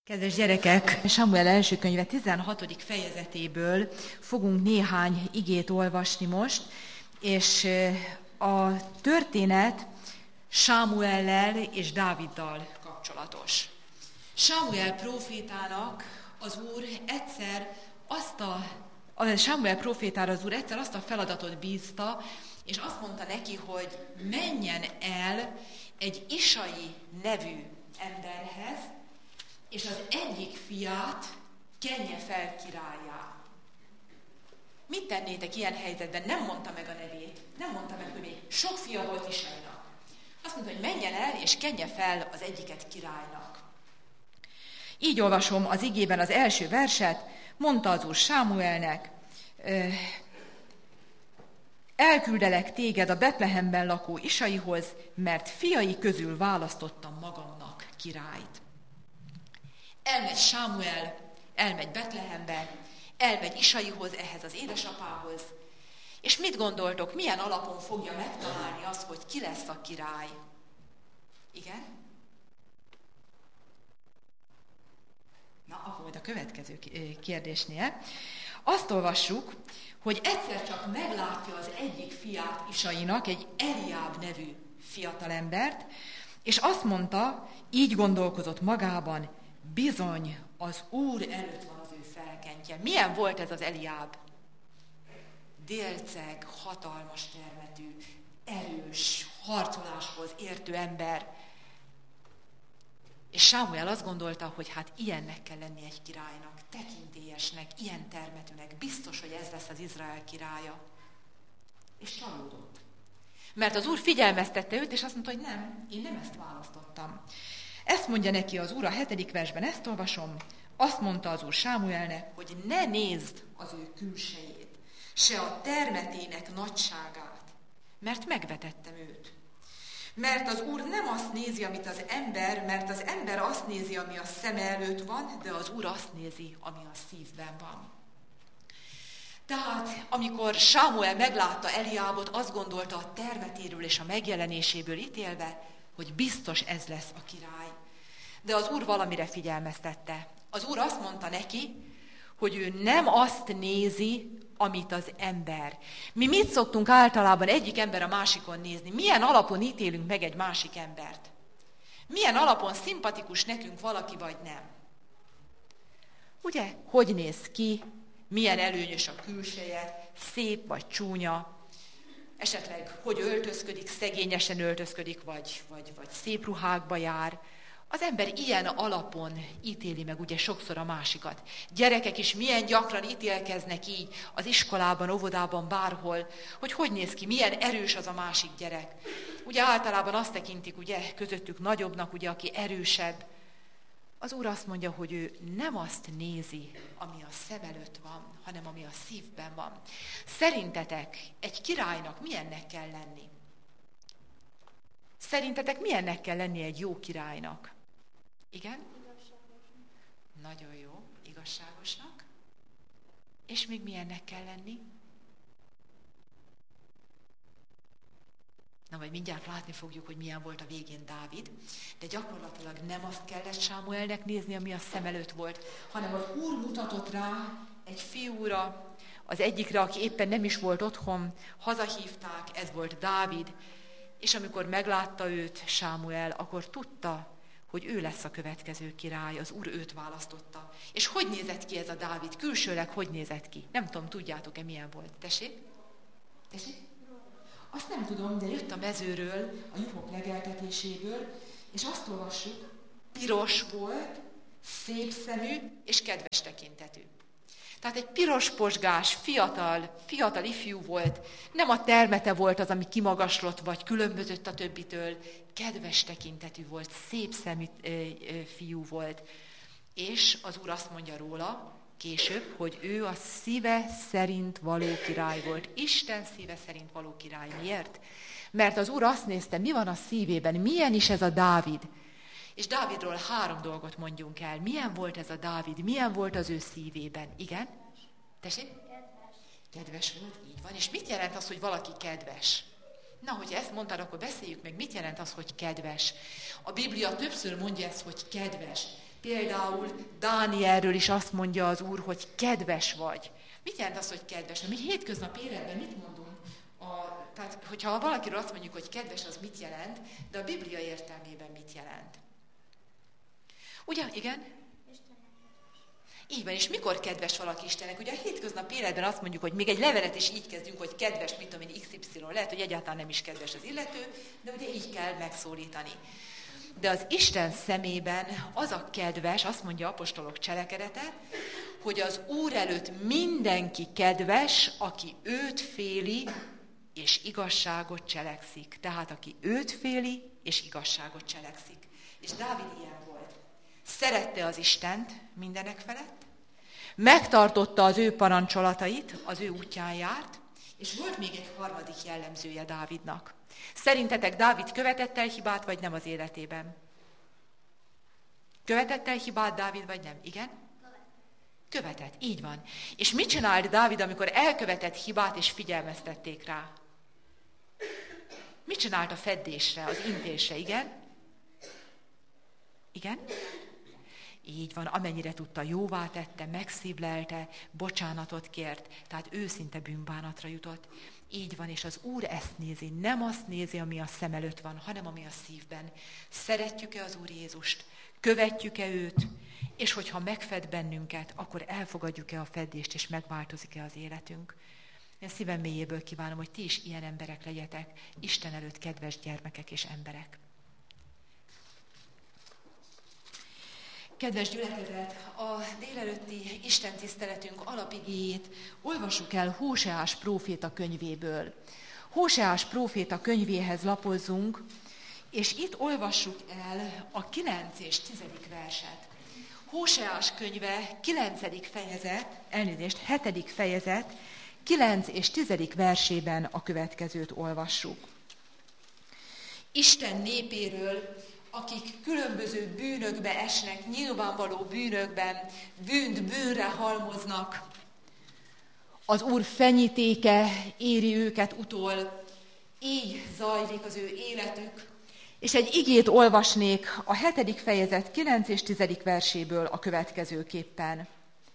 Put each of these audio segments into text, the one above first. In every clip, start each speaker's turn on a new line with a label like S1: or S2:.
S1: Kedves gyerekek, Sámuel első könyve 16. fejezetéből fogunk néhány igét olvasni most, és a történet Sámuellel és Dáviddal kapcsolatos. Sámuel prófétának az Úr egyszer azt a feladatot bízta, és azt mondta neki, hogy menjen el egy Isai nevű emberhez, és az egyik fiát kenje fel királlyá. Mit tennétek ilyen helyzetben? Nem mondta meg a nevét. Nem mondta meg, hogy még sok fia volt Isainak. Azt mondta, hogy menjen el, és kenje fel az egyiket királynak. Így olvasom az igében az első verset, mondta az Úr Sámuelnek, elküldelek téged a Betlehemben lakó Isaihoz, mert fiai közül választottam magamnak királyt. Elmegy Sámuel, elmegy Betlehembe, elmegy Isaihoz, ehhez az édesapához, és mit gondoltok, milyen alapon fogja megtalálni azt, hogy ki lesz a király? Igen? Na, akkor majd a következő kérdésnél. Azt olvassuk, hogy egyszer csak meglátja az egyik fiát Isainak, egy Eliáb nevű fiatalembert, és azt mondta, így gondolkozott magában, bizony, az Úr előtt van az ő felkentje. Milyen volt ez az Eliáb? Délceg, hatalmas termetű, erős, harcoláshoz értő ember. És Sámuel azt gondolta, hogy hát ilyennek kell lenni egy királynak, tekintélyesnek, ilyen termetűnek, biztos, hogy ez lesz az Izrael királya. És csalódott. Mert az Úr figyelmeztette őt, és azt mondta, hogy nem, én nem ezt választottam. Ezt mondja neki az Úr a 7. versben, ezt olvasom, azt mondta az Úr Sámuelnek, hogy ne nézd az ő külsejét, se a termetének nagyságát, mert megvetettem őt. Mert az Úr nem azt nézi, amit az ember, mert az ember azt nézi, ami a szeme előtt van, de az Úr azt nézi, ami a szívben van. Tehát, amikor Sámuel meglátta Eliábot, azt gondolta a termetéről és a megjelenéséből ítélve, hogy biztos ez lesz a király. De az Úr valamire figyelmeztette. Az Úr azt mondta neki, hogy ő nem azt nézi, amit az ember. Mi mit szoktunk általában egyik ember a másikon nézni? Milyen alapon ítélünk meg egy másik embert? Milyen alapon szimpatikus nekünk valaki, vagy nem? Ugye, hogy néz ki? Milyen előnyös a külseje? Szép vagy csúnya? Esetleg, hogy öltözködik, szegényesen öltözködik, vagy szép ruhákba jár. Az ember ilyen alapon ítéli meg ugye sokszor a másikat. Gyerekek is milyen gyakran ítélkeznek így az iskolában, óvodában, bárhol, hogy néz ki, milyen erős az a másik gyerek. Ugye általában azt tekintik, ugye, közöttük nagyobbnak, ugye, aki erősebb. Az Úr azt mondja, hogy ő nem azt nézi, ami a szem előtt van, hanem ami a szívben van. Szerintetek egy királynak milyennek kell lenni? Szerintetek milyennek kell lenni egy jó királynak? Igen? Nagyon jó, igazságosnak. És még milyennek kell lenni? Na, majd mindjárt látni fogjuk, hogy milyen volt a végén Dávid, de gyakorlatilag nem azt kellett Sámuelnek nézni, ami a szem előtt volt, hanem az Úr mutatott rá egy fiúra, az egyikre, aki éppen nem is volt otthon, hazahívták, ez volt Dávid, és amikor meglátta őt Sámuel, akkor tudta, hogy ő lesz a következő király, az Úr őt választotta. És hogy nézett ki ez a Dávid? Külsőleg hogy nézett ki? Nem tudom, tudjátok-e milyen volt? Tessék? Tessék? Azt nem tudom, de jött a mezőről, a juhok legeltetéséből, és azt olvassuk, piros volt, szép szemű és kedves tekintetű. Tehát egy piros posgás, fiatal ifjú volt, nem a termete volt az, ami kimagaslott, vagy különbözött a többitől, kedves tekintetű volt, szép szemű fiú volt. És az Úr azt mondja róla később, hogy ő a szíve szerint való király volt. Isten szíve szerint való király. Miért? Mert az Úr azt nézte, mi van a szívében, milyen is ez a Dávid. És Dávidról 3 dolgot mondjunk el. Milyen volt ez a Dávid? Milyen volt az ő szívében? Igen? Tessék? Kedves volt, így van. És mit jelent az, hogy valaki kedves? Na, hogyha ezt mondtad, akkor beszéljük meg, mit jelent az, hogy kedves. A Biblia többször mondja ezt, hogy kedves. Például Dánielről is azt mondja az Úr, hogy kedves vagy. Mit jelent az, hogy kedves? Mi hétköznapi életben mit mondunk? Tehát, hogyha valakiről azt mondjuk, hogy kedves, az mit jelent, de a Biblia értelmében mit jelent? Ugye? Igen? Így van, és mikor kedves valaki Istennek? Ugye a hétköznapi életben azt mondjuk, hogy még egy levelet is így kezdünk, hogy kedves, mit tudom én, XY, lehet, hogy egyáltalán nem is kedves az illető, de ugye így kell megszólítani. De az Isten szemében az a kedves, azt mondja apostolok cselekedete, hogy az Úr előtt mindenki kedves, aki őt féli, és igazságot cselekszik. Tehát aki őt féli, és igazságot cselekszik. És Dávid ilyen volt. Szerette az Istent mindenek felett, megtartotta az ő parancsolatait, az ő útján járt, és volt még egy harmadik jellemzője Dávidnak. Szerintetek Dávid követett el hibát, vagy nem az életében? Követett el hibát Dávid, vagy nem? Igen? Követett, így van. És mit csinált Dávid, amikor elkövetett hibát, és figyelmeztették rá? Mit csinált a feddésre, az intésre, igen? Igen? Így van, amennyire tudta, jóvá tette, megszívlelte, bocsánatot kért, tehát őszinte bűnbánatra jutott. Így van, és az Úr ezt nézi, nem azt nézi, ami a szem előtt van, hanem ami a szívben. Szeretjük-e az Úr Jézust? Követjük-e őt? És hogyha megfed bennünket, akkor elfogadjuk-e a feddést, és megváltozik-e az életünk? Én szívem mélyéből kívánom, hogy ti is ilyen emberek legyetek, Isten előtt kedves gyermekek és emberek. Kedves gyülekezet, a délelőtti istentiszteletünk alapigéjét olvassuk el Hóseás próféta könyvéből. Hóseás próféta könyvéhez lapozzunk, és itt olvassuk el a 9 és 10. verset. Hóseás könyve 9. fejezet, 7. fejezet, 9 és 10. versében a következőt olvassuk. Isten népéről, akik különböző bűnökbe esnek, nyilvánvaló bűnökben, bűnt bűnre halmoznak. Az Úr fenyítéke éri őket utol, így zajlik az ő életük. És egy igét olvasnék a 7. fejezet 9 és 10. verséből a következőképpen.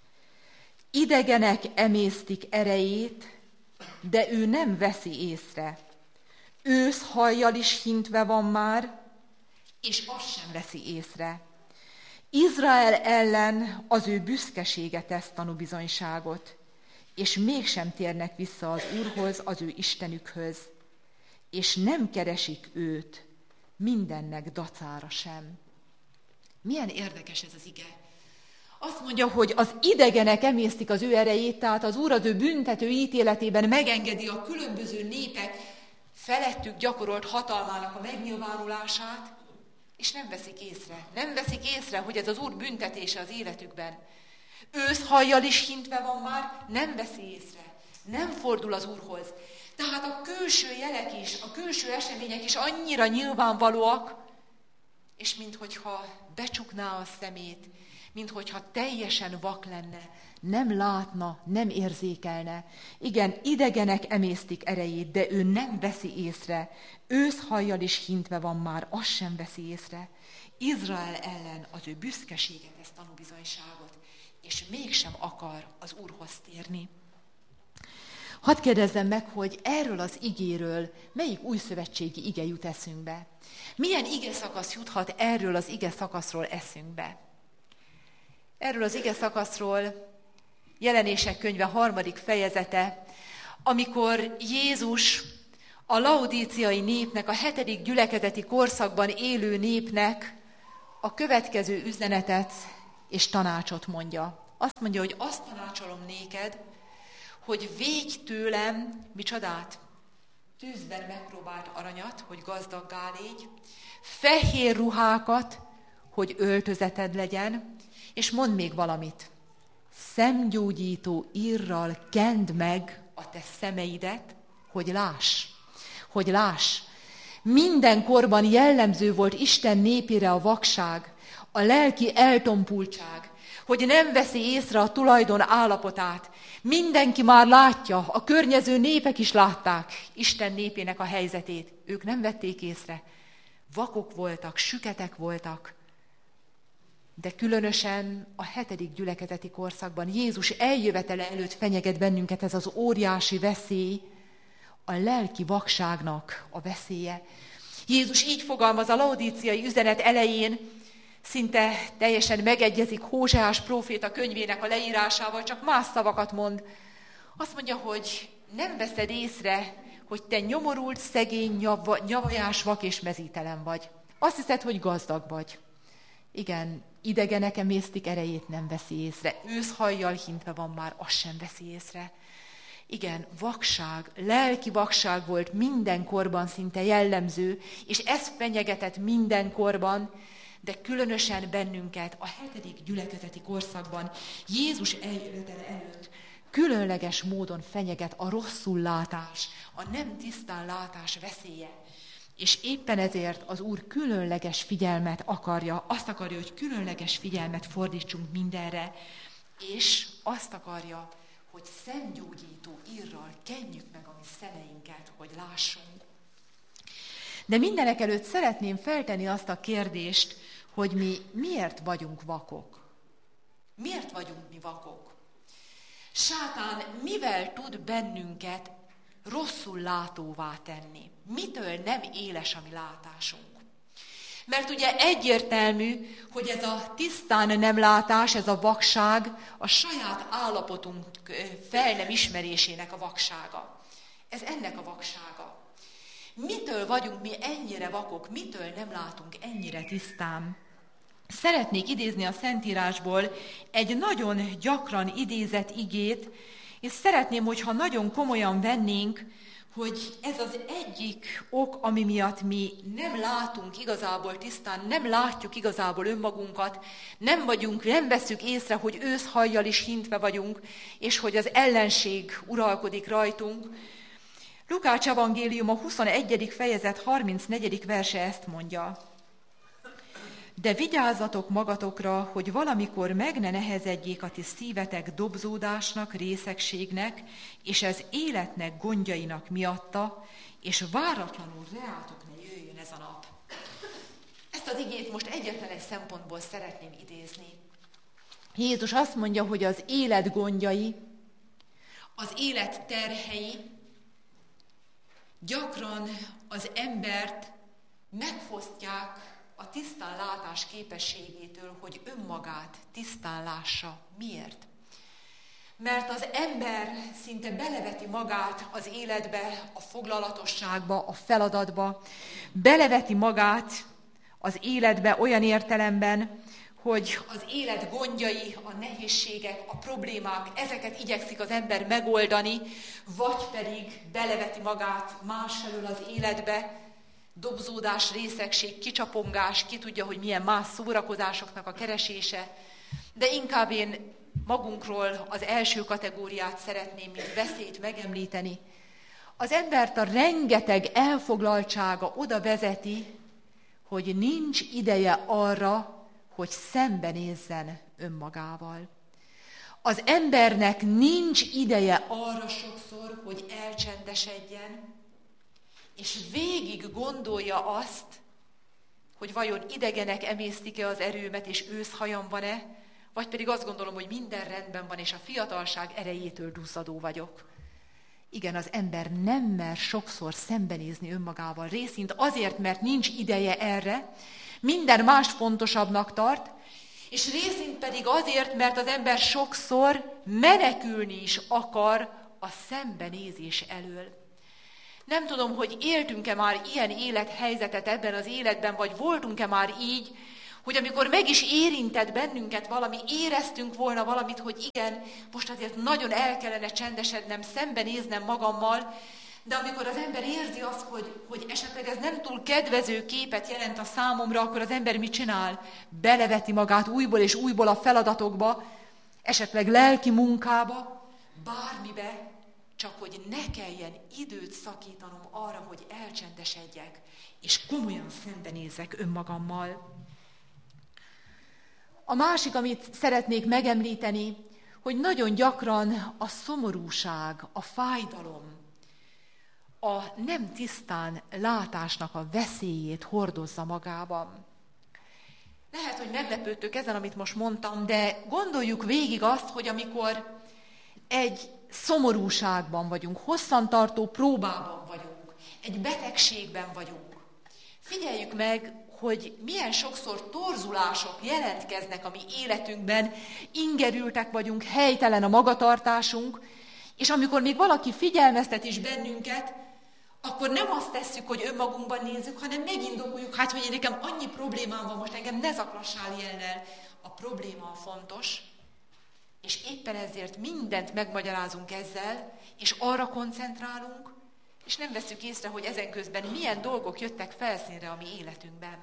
S1: Idegenek emésztik erejét, de ő nem veszi észre. Őszhajjal is hintve van már, és azt sem veszi észre. Izrael ellen az ő büszkesége tesz tanúbizonyságot, és mégsem térnek vissza az Úrhoz, az ő Istenükhöz, és nem keresik őt, mindennek dacára sem. Milyen érdekes ez az ige. Azt mondja, hogy az idegenek emésztik az ő erejét, tehát az Úr az ő büntető ítéletében megengedi a különböző népek felettük gyakorolt hatalmának a megnyilvánulását, és nem veszik észre. Nem veszik észre, hogy ez az Úr büntetése az életükben. Őszhajjal is hintve van már, nem veszi észre. Nem fordul az Úrhoz. Tehát a külső jelek is, a külső események is annyira nyilvánvalóak, és minthogyha becsukná a szemét, minthogyha teljesen vak lenne, nem látna, nem érzékelne. Igen, idegenek emésztik erejét, de ő nem veszi észre. Őszhajjal is hintve van már, azt sem veszi észre. Izrael ellen az ő büszkesége tesz tanúbizonyságot, és mégsem akar az Úrhoz térni. Hadd kérdezzem meg, hogy erről az igéről melyik újszövetségi ige jut eszünkbe? Milyen ige szakasz juthat erről az ige szakaszról eszünkbe? Erről az ige szakaszról Jelenések könyve 3. fejezete, amikor Jézus a laudíciai népnek, a 7. gyülekezeti korszakban élő népnek a következő üzenetet és tanácsot mondja. Azt mondja, hogy azt tanácsolom néked, hogy védj tőlem, micsodát? Tűzben megpróbált aranyat, hogy gazdaggá légy, fehér ruhákat, hogy öltözeted legyen, és mondd még valamit. Szemgyógyító írral kend meg a te szemeidet, hogy láss. Minden korban jellemző volt Isten népére a vakság, a lelki eltompultság, hogy nem veszi észre a tulajdon állapotát. Mindenki már látja, a környező népek is látták Isten népének a helyzetét. Ők nem vették észre. Vakok voltak, süketek voltak. de különösen a 7. gyülekezeti korszakban Jézus eljövetele előtt fenyeget bennünket ez az óriási veszély, a lelki vakságnak a veszélye. Jézus így fogalmaz a laodíciai üzenet elején, szinte teljesen megegyezik Hóseás próféta könyvének a leírásával, csak más szavakat mond. Azt mondja, hogy nem veszed észre, hogy te nyomorult, szegény, nyavajás, vak és mezítelen vagy. Azt hiszed, hogy gazdag vagy. Igen, idegenek emésztik erejét nem veszi észre. Őszhajjal hintve van már, azt sem veszi észre. Igen, vakság, lelki vakság volt mindenkorban szinte jellemző, és ez fenyegetett mindenkorban, de különösen bennünket a 7. gyülekezeti korszakban Jézus eljövetele előtt különleges módon fenyeget a rosszul látás, a nem tisztán látás veszélye. És éppen ezért az Úr különleges figyelmet akarja, azt akarja, hogy különleges figyelmet fordítsunk mindenre, és azt akarja, hogy szemgyógyító írral kenjük meg a mi szemeinket, hogy lássunk. De mindenekelőtt szeretném feltenni azt a kérdést, hogy mi miért vagyunk vakok? Miért vagyunk mi vakok? Sátán mivel tud bennünket rosszul látóvá tenni? Mitől nem éles a mi látásunk? Mert ugye egyértelmű, hogy ez a tisztán nem látás, ez a vakság a saját állapotunk fel nem ismerésének a vaksága. Ez ennek a vaksága. Mitől vagyunk mi ennyire vakok, mitől nem látunk ennyire tisztán? Szeretnék idézni a Szentírásból egy nagyon gyakran idézett igét, és szeretném, hogyha nagyon komolyan vennénk, hogy ez az egyik ok, ami miatt mi nem látunk igazából tisztán, nem látjuk igazából önmagunkat, nem veszük észre, hogy őszhajjal is hintve vagyunk, és hogy az ellenség uralkodik rajtunk. Lukács evangélium a 21. fejezet 34. verse ezt mondja. De vigyázzatok magatokra, hogy valamikor meg ne nehezedjék a ti szívetek dobzódásnak, részegségnek, és az életnek gondjainak miatta, és váratlanul reátok ne jöjjön ez a nap. Ezt az igét most egyetlen egy szempontból szeretném idézni. Jézus azt mondja, hogy az élet gondjai, az élet terhei gyakran az embert megfosztják a tisztán látás képességétől, hogy önmagát tisztán lássa. Miért? Mert az ember szinte beleveti magát az életbe, a foglalatosságba, a feladatba, beleveti magát az életbe olyan értelemben, hogy az élet gondjai, a nehézségek, a problémák, ezeket igyekszik az ember megoldani, vagy pedig beleveti magát másfelől az életbe, dobzódás, részegség, kicsapongás, ki tudja, hogy milyen más szórakozásoknak a keresése, de inkább én magunkról az első kategóriát szeretném, mint veszélyt megemlíteni. Az embert a rengeteg elfoglaltsága oda vezeti, hogy nincs ideje arra, hogy szembenézzen önmagával. Az embernek nincs ideje arra sokszor, hogy elcsendesedjen, és végig gondolja azt, hogy vajon idegenek emésztik-e az erőmet, és őszhajam van-e, vagy pedig azt gondolom, hogy minden rendben van, és a fiatalság erejétől duzzadó vagyok. Igen, az ember nem mer sokszor szembenézni önmagával, részint azért, mert nincs ideje erre, minden mást fontosabbnak tart, és részint pedig azért, mert az ember sokszor menekülni is akar a szembenézés elől. Nem tudom, hogy éltünk-e már ilyen élethelyzetet ebben az életben, vagy voltunk-e már így, hogy amikor meg is érintett bennünket valami, éreztünk volna valamit, hogy igen, most azért nagyon el kellene csendesednem, szembenéznem magammal, de amikor az ember érzi azt, hogy esetleg ez nem túl kedvező képet jelent a számomra, akkor az ember mit csinál? Beleveti magát újból és újból a feladatokba, esetleg lelki munkába, bármibe, csak hogy ne kelljen időt szakítanom arra, hogy elcsendesedjek, és komolyan szembenézzek önmagammal. A másik, amit szeretnék megemlíteni, hogy nagyon gyakran a szomorúság, a fájdalom, a nem tisztán látásnak a veszélyét hordozza magában. Lehet, hogy meglepődtök ezen, amit most mondtam, de gondoljuk végig azt, hogy amikor egy szomorúságban vagyunk, hosszantartó próbában vagyunk, egy betegségben vagyunk, figyeljük meg, hogy milyen sokszor torzulások jelentkeznek a mi életünkben, ingerültek vagyunk, helytelen a magatartásunk, és amikor még valaki figyelmeztet is bennünket, akkor nem azt tesszük, hogy önmagunkban nézzük, hanem megindokoljuk, hát, hogy nekem annyi problémám van most, engem ne zaklassál ilyennel. A probléma fontos, és éppen ezért mindent megmagyarázunk ezzel, és arra koncentrálunk, és nem veszük észre, hogy ezen közben milyen dolgok jöttek felszínre a mi életünkben.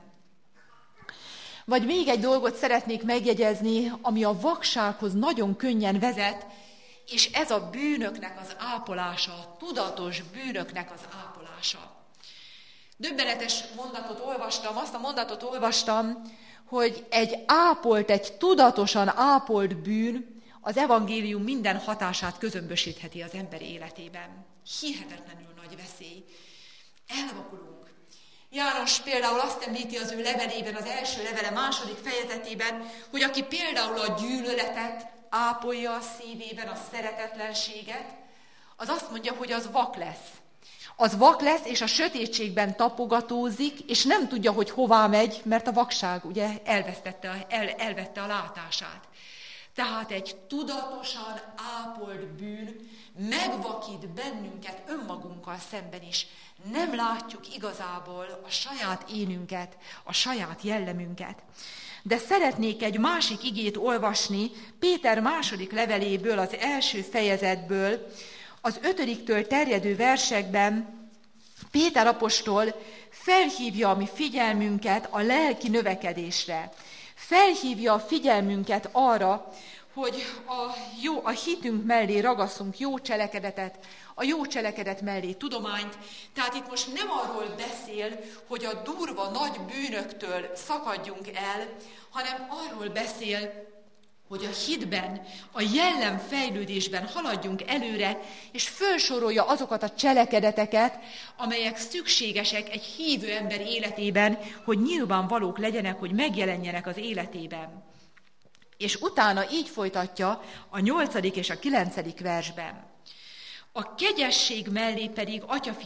S1: Vagy még egy dolgot szeretnék megjegyezni, ami a vaksághoz nagyon könnyen vezet, és ez a bűnöknek az ápolása, a tudatos bűnöknek az ápolása. Döbbenetes mondatot olvastam, azt a mondatot olvastam, hogy egy tudatosan ápolt bűn az evangélium minden hatását közömbösítheti az ember életében. Hihetetlenül nagy veszély. Elvakulunk. János például azt említi az ő levelében, az első levele második fejezetében, hogy aki például a gyűlöletet ápolja a szívében, a szeretetlenséget, az azt mondja, hogy az vak lesz. Az vak lesz, és a sötétségben tapogatózik, és nem tudja, hogy hová megy, mert a vakság ugye elvette a látását. Tehát egy tudatosan ápolt bűn megvakít bennünket önmagunkkal szemben is. Nem látjuk igazából a saját énünket, a saját jellemünket. De szeretnék egy másik igét olvasni, Péter második leveléből, az első fejezetből, az 5-től terjedő versekben Péter apostol felhívja a mi figyelmünket a lelki növekedésre. Felhívja a figyelmünket arra, hogy a hitünk mellé ragasszunk jó cselekedetet, a jó cselekedet mellé tudományt. Tehát itt most nem arról beszél, hogy a durva nagy bűnöktől szakadjunk el, hanem arról beszél, hogy a hitben, a jellemfejlődésben haladjunk előre, és felsorolja azokat a cselekedeteket, amelyek szükségesek egy hívő ember életében, hogy nyilvánvalók legyenek, hogy megjelenjenek az életében. És utána így folytatja a 8. és a 9. versben. A kegyesség mellé pedig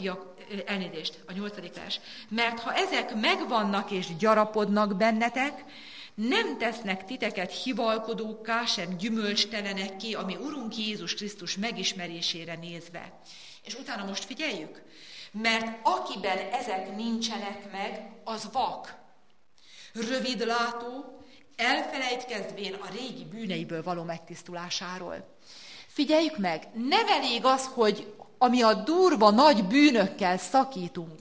S1: a 8. vers. Mert ha ezek megvannak és gyarapodnak bennetek, nem tesznek titeket hivalkodókká, sem gyümölcstelenekké, ami Urunk Jézus Krisztus megismerésére nézve. És utána most figyeljük, mert akiben ezek nincsenek meg, az vak, rövidlátó, elfelejtkezvén a régi bűneiből való megtisztulásáról. Figyeljük meg, nem elég az, hogy ami a durva nagy bűnökkel szakítunk,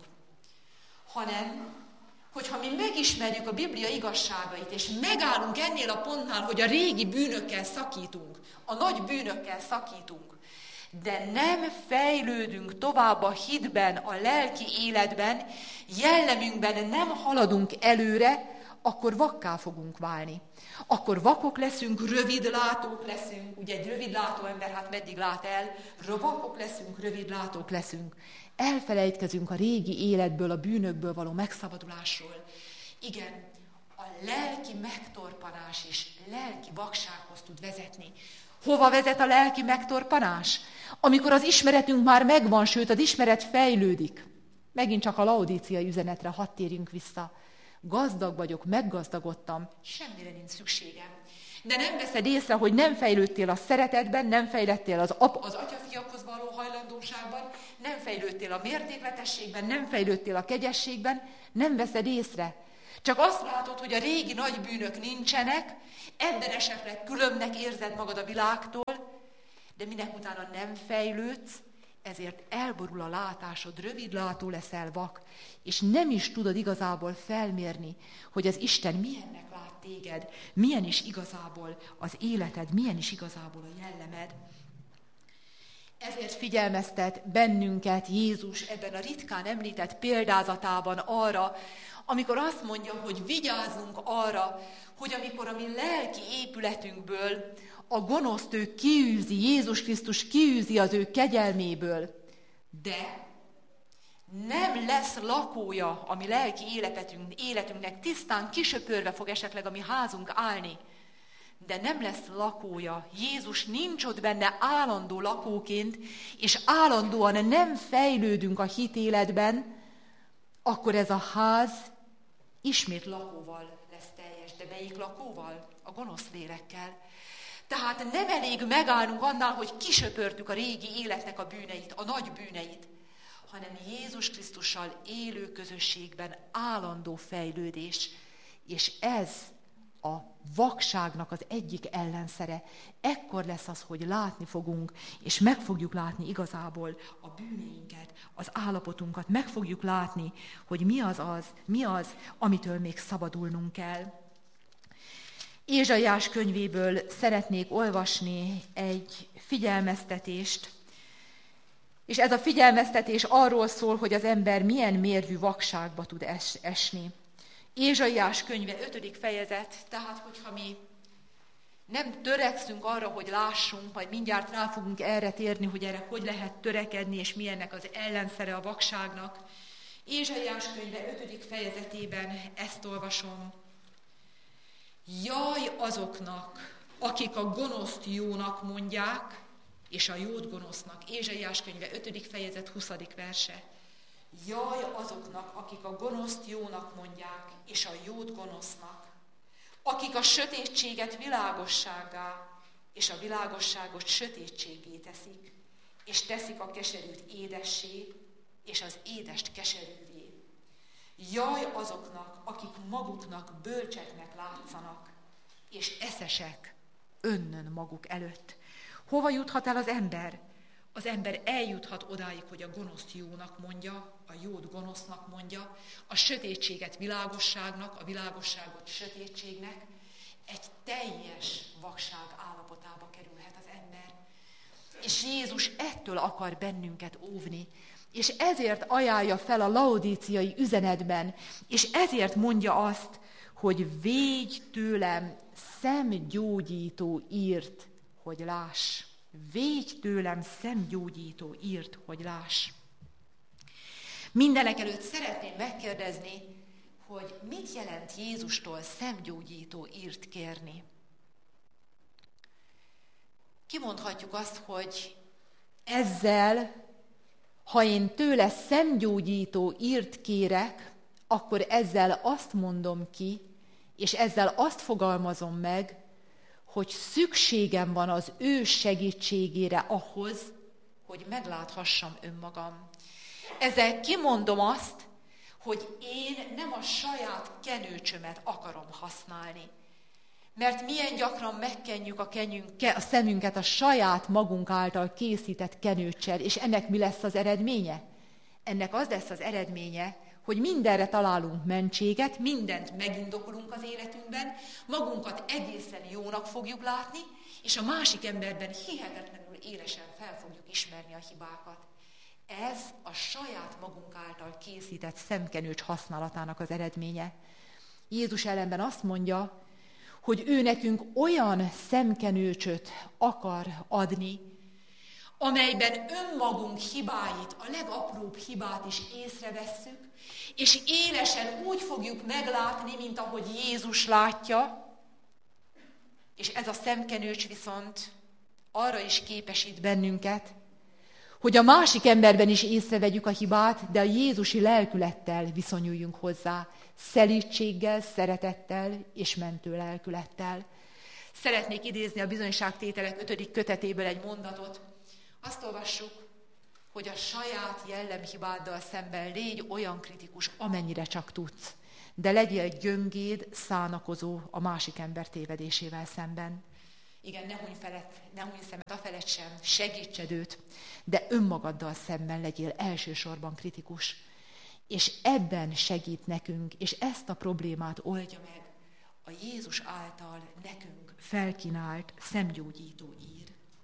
S1: hanem hogyha mi megismerjük a Biblia igazságait, és megállunk ennél a pontnál, hogy a régi bűnökkel szakítunk, a nagy bűnökkel szakítunk, de nem fejlődünk tovább a hitben, a lelki életben, jellemünkben nem haladunk előre, akkor vakká fogunk válni. Akkor vakok leszünk, rövidlátók leszünk, ugye egy rövidlátó ember, hát meddig lát el, vakok leszünk, rövidlátók leszünk. Elfelejtkezünk a régi életből, a bűnökből való megszabadulásról. Igen, a lelki megtorpanás is lelki vaksághoz tud vezetni. Hova vezet a lelki megtorpanás? Amikor az ismeretünk már megvan, sőt az ismeret fejlődik. Megint csak a laodíciai üzenetre hadd térjünk vissza. Gazdag vagyok, meggazdagodtam, semmire nincs szükségem. De nem veszed észre, hogy nem fejlődtél a szeretetben, nem fejlődtél az atyafiakhoz való hajlandóságban, nem fejlődtél a mértékletességben, nem fejlődtél a kegyességben, nem veszed észre. Csak azt látod, hogy a régi nagy bűnök nincsenek, ebben esetleg különbnek érzed magad a világtól, de minek utána nem fejlődsz, ezért elborul a látásod, rövidlátó leszel, vak, és nem is tudod igazából felmérni, hogy az Isten milyennek lát téged, milyen is igazából az életed, milyen is igazából a jellemed. Ezért figyelmeztet bennünket Jézus ebben a ritkán említett példázatában arra, amikor azt mondja, hogy vigyázzunk arra, hogy amikor a mi lelki épületünkből a gonoszt ő kiűzi, Jézus Krisztus kiűzi az ő kegyelméből, de Nem lesz lakója a mi lelki életünknek, tisztán kisöpörve fog esetleg a mi házunk állni, de nem lesz lakója. Jézus nincs ott benne állandó lakóként, és állandóan nem fejlődünk a hitéletben, akkor ez a ház ismét lakóval lesz teljes. De melyik lakóval? A gonosz lélekkel. Tehát nem elég megállnunk annál, hogy kisöpörtük a régi életnek a bűneit, a nagy bűneit, hanem Jézus Krisztussal élő közösségben állandó fejlődés. És ez a vakságnak az egyik ellenszere. Ekkor lesz az, hogy látni fogunk, és meg fogjuk látni igazából a bűneinket, az állapotunkat, meg fogjuk látni, hogy mi az, amitől még szabadulnunk kell. Ézsaiás könyvéből szeretnék olvasni egy figyelmeztetést, és ez a figyelmeztetés arról szól, hogy az ember milyen mérvű vakságba tud esni. Ézsaiás könyve 5. fejezet, tehát hogyha mi nem törekszünk arra, hogy lássunk, majd mindjárt rá fogunk erre térni, hogy erre hogy lehet törekedni, és milyennek az ellenszere a vakságnak. Ézsaiás könyve 5. fejezetében ezt olvasom. Jaj azoknak, akik a gonoszt jónak mondják, és a jót gonosznak. Ézsaiás könyve 5. fejezet 20. verse. Jaj azoknak, akik a gonoszt jónak mondják, és a jót gonosznak, akik a sötétséget világossággá, és a világosságot sötétséggé teszik, és teszik a keserűt édessé, és az édest keserűvé. Jaj azoknak, akik maguknak bölcseknek látszanak, és eszesek önnön maguk előtt. Hova juthat el az ember? Az ember eljuthat odáig, hogy a gonoszt jónak mondja, a jót gonosznak mondja, a sötétséget világosságnak, a világosságot sötétségnek. Egy teljes vakság állapotába kerülhet az ember. És Jézus ettől akar bennünket óvni. És ezért ajánlja fel a laodíciai üzenetben, és ezért mondja azt, hogy védj tőlem szemgyógyító írt, hogy láss. Védj tőlem szemgyógyító írt, hogy láss. Mindenekelőtt szeretném megkérdezni, hogy mit jelent Jézustól szemgyógyító írt kérni. Kimondhatjuk azt, hogy ezzel, ha én tőle szemgyógyító írt kérek, akkor ezzel azt mondom ki, és ezzel azt fogalmazom meg, hogy szükségem van az ő segítségére ahhoz, hogy megláthassam önmagam. Ezzel kimondom azt, hogy én nem a saját kenőcsömet akarom használni. Mert milyen gyakran megkenjük a szemünket a saját magunk által készített kenőccsel, és ennek mi lesz az eredménye? Ennek az lesz az eredménye, hogy mindenre találunk mentséget, mindent megindokolunk az életünkben, magunkat egészen jónak fogjuk látni, és a másik emberben hihetetlenül élesen fel fogjuk ismerni a hibákat. Ez a saját magunk által készített szemkenőcs használatának az eredménye. Jézus ellenben azt mondja, hogy ő nekünk olyan szemkenőcsöt akar adni, amelyben önmagunk hibáit, a legapróbb hibát is észrevesszük, és élesen úgy fogjuk meglátni, mint ahogy Jézus látja, és ez a szemkenőcs viszont arra is képesít bennünket, hogy a másik emberben is észrevegyük a hibát, de a jézusi lelkülettel viszonyuljunk hozzá, szelídséggel, szeretettel és mentő lelkülettel. Szeretnék idézni a Bizonyságtételek 5. kötetéből egy mondatot. Azt olvassuk, hogy a saját jellemhibáddal szemben légy olyan kritikus, amennyire csak tudsz, de legyél gyöngéd, szánakozó a másik ember tévedésével szemben. Igen, ne huny szemet afelett sem, segítsed őt, de önmagaddal szemben legyél elsősorban kritikus. És ebben segít nekünk, és ezt a problémát oldja meg a Jézus által nekünk felkínált szemgyógyító ír.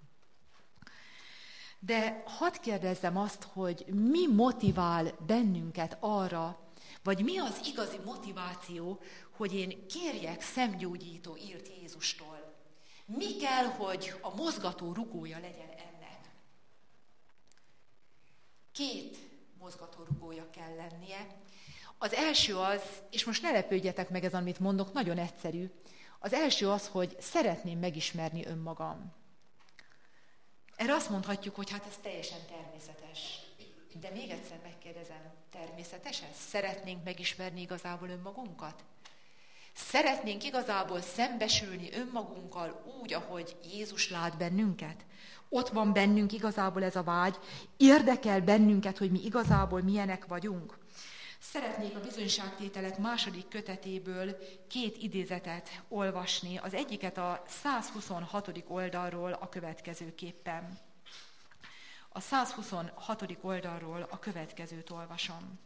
S1: De hadd kérdezzem azt, hogy mi motivál bennünket arra, vagy mi az igazi motiváció, hogy én kérjek szemgyógyító írt Jézustól? Mi kell, hogy a mozgató rugója legyen ennek? 2 mozgatórugója kell lennie. Az első az, és most ne lepődjetek meg ezen, amit mondok, nagyon egyszerű. Az első az, hogy szeretném megismerni önmagam. Erre azt mondhatjuk, hogy hát ez teljesen természetes. De még egyszer megkérdezem, természetes ez? Szeretnénk megismerni igazából önmagunkat? Szeretnénk igazából szembesülni önmagunkkal úgy, ahogy Jézus lát bennünket? Ott van bennünk igazából ez a vágy? Érdekel bennünket, hogy mi igazából milyenek vagyunk? Szeretnék a bizonyságtételek 2. kötetéből 2 idézetet olvasni. Az egyiket a 126. oldalról a következőképpen. A 126. oldalról a következőt olvasom.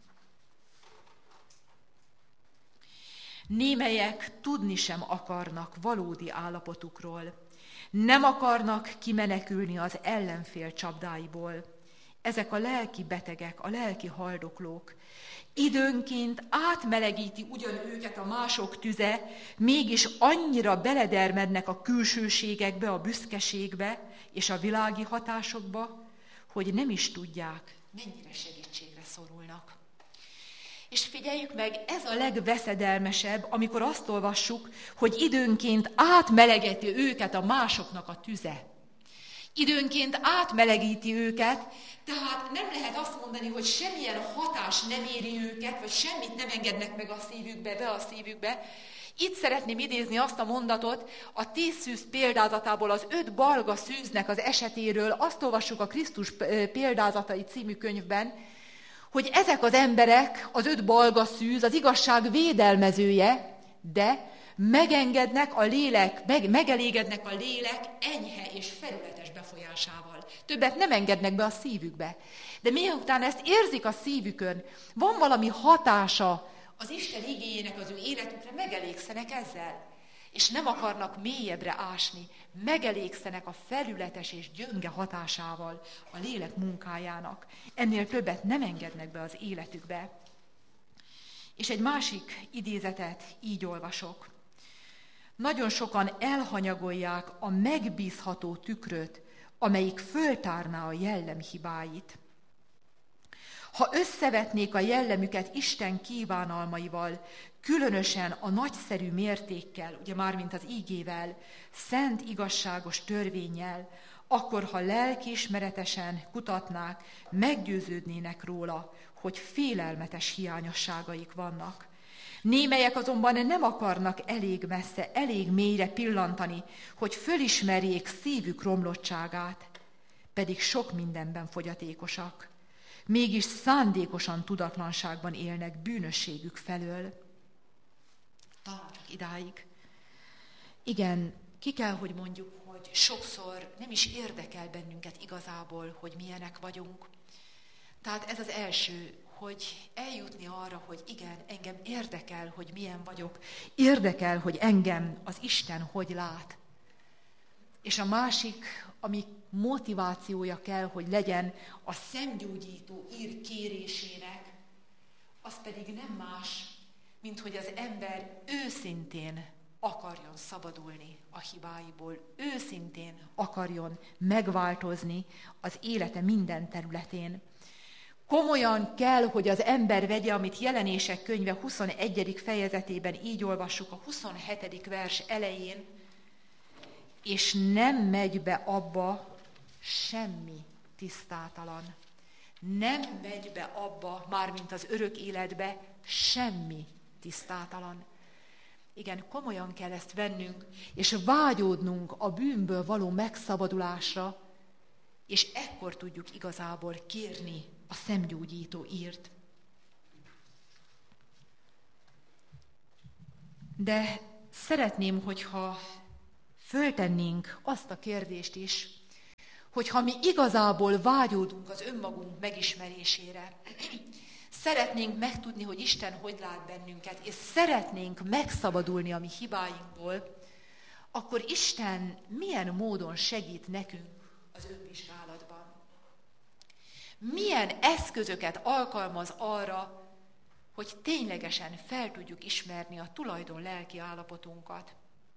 S1: Némelyek tudni sem akarnak valódi állapotukról. Nem akarnak kimenekülni az ellenfél csapdáiból. Ezek a lelki betegek, a lelki haldoklók. Időnként átmelegíti ugyan őket a mások tüze, mégis annyira beledermednek a külsőségekbe, a büszkeségbe és a világi hatásokba, hogy nem is tudják, mennyire segítségre szorulnak. És figyeljük meg, ez a legveszedelmesebb, amikor azt olvassuk, hogy időnként átmelegíti őket a másoknak a tüze. Időnként átmelegíti őket, tehát nem lehet azt mondani, hogy semmilyen hatás nem éri őket, vagy semmit nem engednek meg a szívükbe, be a szívükbe. Itt szeretném idézni azt a mondatot, a 10 szűz példázatából az 5 balga szűznek az esetéről, azt olvassuk a Krisztus példázatai című könyvben, hogy ezek az emberek, az 5 balga szűz, az igazság védelmezője, de megengednek a lélek, megelégednek a lélek enyhe és felületes befolyásával. Többet nem engednek be a szívükbe. De miután ezt érzik a szívükön, van valami hatása az Isten igéjének az ő életükre, megelégszenek ezzel. És nem akarnak mélyebbre ásni, megelégszenek a felületes és gyönge hatásával a lélek munkájának. Ennél többet nem engednek be az életükbe. És egy másik idézetet így olvasok. Nagyon sokan elhanyagolják a megbízható tükröt, amelyik föltárná a jellem hibáit. Ha összevetnék a jellemüket Isten kívánalmaival, különösen a nagyszerű mértékkel, ugye mármint az ígével, szent igazságos törvénnyel, akkor, ha lelkiismeretesen kutatnák, meggyőződnének róla, hogy félelmetes hiányosságaik vannak. Némelyek azonban nem akarnak elég messze, elég mélyre pillantani, hogy fölismerjék szívük romlottságát, pedig sok mindenben fogyatékosak. Mégis szándékosan tudatlanságban élnek bűnösségük felől. Talán csak idáig. Igen, ki kell, hogy mondjuk, hogy sokszor nem is érdekel bennünket igazából, hogy milyenek vagyunk. Tehát ez az első, hogy eljutni arra, hogy igen, engem érdekel, hogy milyen vagyok. Érdekel, hogy engem az Isten hogy lát. És a másik, ami motivációja kell, hogy legyen a szemgyógyító ír kérésének, az pedig nem más, mint hogy az ember őszintén akarjon szabadulni a hibáiból, őszintén akarjon megváltozni az élete minden területén. Komolyan kell, hogy az ember vegye, amit Jelenések könyve 21. fejezetében így olvassuk, a 27. vers elején, és nem megy be abba semmi tisztátalan. Nem megy be abba, mármint az örök életbe, semmi tisztátalan. Igen, komolyan kell ezt vennünk, és vágyódnunk a bűnből való megszabadulásra, és ekkor tudjuk igazából kérni a szemgyógyító írt. De szeretném, hogyha föltennénk azt a kérdést is, hogyha mi igazából vágyódunk az önmagunk megismerésére, szeretnénk megtudni, hogy Isten hogy lát bennünket, és szeretnénk megszabadulni a mi hibáinkból, akkor Isten milyen módon segít nekünk az önvizsgálatban? Milyen eszközöket alkalmaz arra, hogy ténylegesen fel tudjuk ismerni a tulajdon lelki állapotunkat?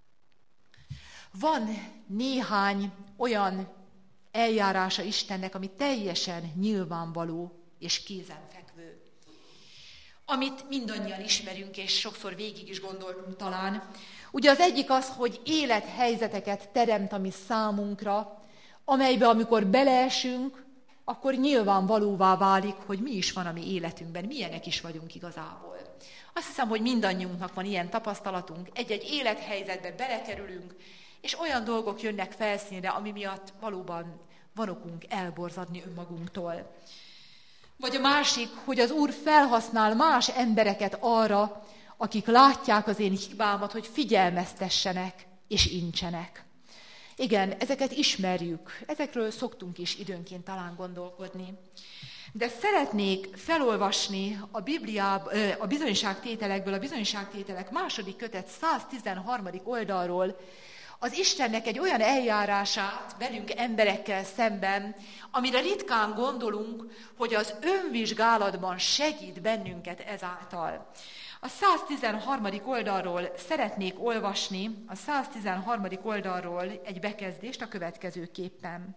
S1: Van néhány olyan eljárása Istennek, ami teljesen nyilvánvaló és kézenfekvő. Amit mindannyian ismerünk, és sokszor végig is gondoltunk talán. Ugye az egyik az, hogy élethelyzeteket teremt a mi számunkra, amelybe amikor beleesünk, akkor nyilvánvalóvá válik, hogy mi is van a mi életünkben, milyenek is vagyunk igazából. Azt hiszem, hogy mindannyiunknak van ilyen tapasztalatunk, egy-egy élethelyzetbe belekerülünk, és olyan dolgok jönnek felszínre, ami miatt valóban van okunk elborzadni önmagunktól. Vagy a másik, hogy az Úr felhasznál más embereket arra, akik látják az én hibámat, hogy figyelmeztessenek és intsenek. Igen, ezeket ismerjük, ezekről szoktunk is időnként talán gondolkodni. De szeretnék felolvasni a bizonyságtételekből, a bizonyságtételek 2. kötet 113. oldalról az Istennek egy olyan eljárását velünk emberekkel szemben, amire ritkán gondolunk, hogy az önvizsgálatban segít bennünket ezáltal. A 113. oldalról szeretnék olvasni, a 113. oldalról egy bekezdést a következőképpen.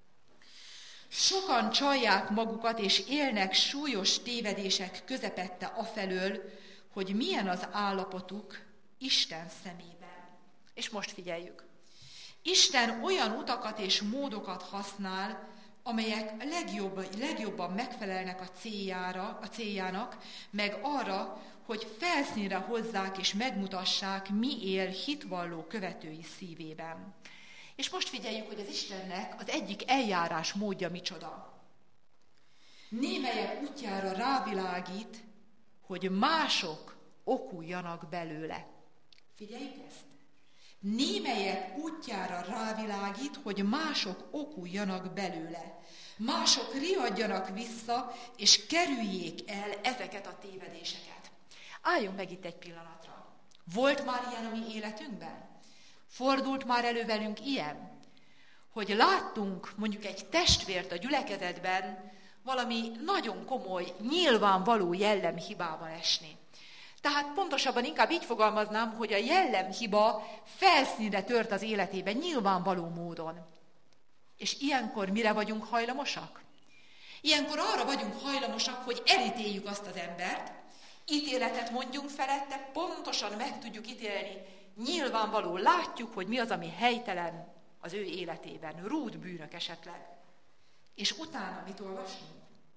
S1: Sokan csalják magukat és élnek súlyos tévedések közepette afelől, hogy milyen az állapotuk Isten szemében. És most figyeljük. Isten olyan utakat és módokat használ, amelyek legjobban megfelelnek a céljának, meg arra, hogy felszínre hozzák és megmutassák, mi él hitvalló követői szívében. És most figyeljük, hogy az Istennek az egyik eljárás módja micsoda. Némelyek útjára rávilágít, hogy mások okuljanak belőle. Figyeljük ezt. Némelyek útjára rávilágít, hogy mások okuljanak belőle. Mások riadjanak vissza, és kerüljék el ezeket a tévedéseket. Álljunk meg itt egy pillanatra. Volt már ilyen a mi életünkben? Fordult már elő velünk ilyen? Hogy láttunk mondjuk egy testvért a gyülekezetben valami nagyon komoly, nyilvánvaló jellemhibában esni. Tehát pontosabban inkább így fogalmaznám, hogy a jellemhiba felszínre tört az életében nyilvánvaló módon. És ilyenkor mire vagyunk hajlamosak? Ilyenkor arra vagyunk hajlamosak, hogy elítéljük azt az embert, ítéletet mondjunk felette, pontosan meg tudjuk ítélni, nyilvánvaló, látjuk, hogy mi az, ami helytelen az ő életében, rút bűnök esetleg. És utána mit olvasunk?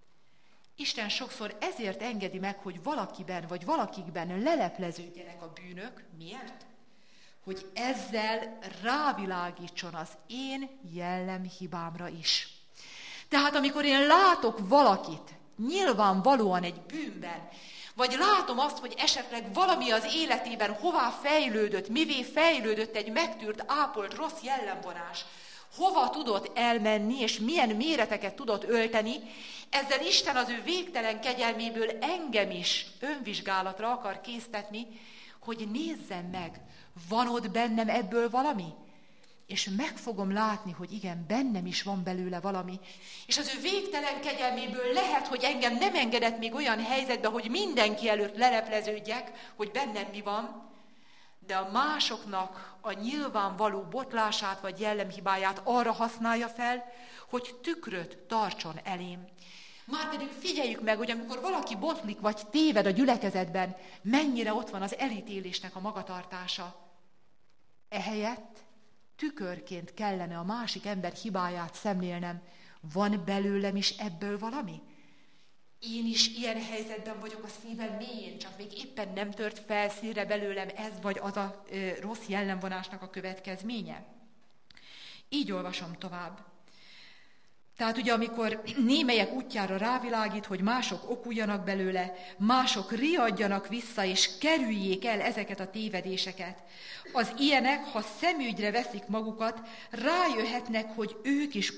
S1: Isten sokszor ezért engedi meg, hogy valakiben vagy valakikben lelepleződjenek a bűnök. Miért? Hogy ezzel rávilágítson az én jellemhibámra is. Tehát amikor én látok valakit nyilvánvalóan egy bűnben, vagy látom azt, hogy esetleg valami az életében hová fejlődött, mivé fejlődött egy megtűrt, ápolt rossz jellemvonás, hova tudott elmenni, és milyen méreteket tudott ölteni, ezzel Isten az ő végtelen kegyelméből engem is önvizsgálatra akar késztetni, hogy nézzem meg, van ott bennem ebből valami? És meg fogom látni, hogy igen, bennem is van belőle valami. És az ő végtelen kegyelméből lehet, hogy engem nem engedett még olyan helyzetbe, hogy mindenki előtt lelepleződjek, hogy bennem mi van, de a másoknak a nyilvánvaló botlását vagy jellemhibáját arra használja fel, hogy tükröt tartson elém. Márpedig figyeljük meg, hogy amikor valaki botlik vagy téved a gyülekezetben, mennyire ott van az elítélésnek a magatartása. Ehelyett tükörként kellene a másik ember hibáját szemlélnem. Van belőlem is ebből valami? Én is ilyen helyzetben vagyok a szívem mélyén, csak még éppen nem tört felszínre belőlem ez vagy az a rossz jellemvonásnak a következménye. Így olvasom tovább. Tehát ugye, amikor némelyek útjára rávilágít, hogy mások okuljanak belőle, mások riadjanak vissza, és kerüljék el ezeket a tévedéseket. Az ilyenek, ha szemügyre veszik magukat, rájöhetnek, hogy ők is